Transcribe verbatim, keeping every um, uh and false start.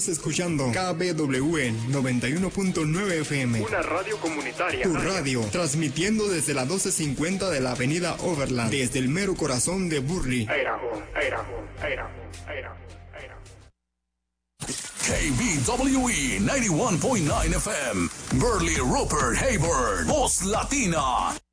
Estás escuchando K B W noventa y uno punto nueve F M. Una radio comunitaria. Tu radio, transmitiendo desde la doce cincuenta de la avenida Overland, desde el mero corazón de Burley. Idaho, Idaho, Idaho, Idaho, Idaho. K B W E ninety-one point nine F M, Burley, Rupert, Hayward, Voz Latina.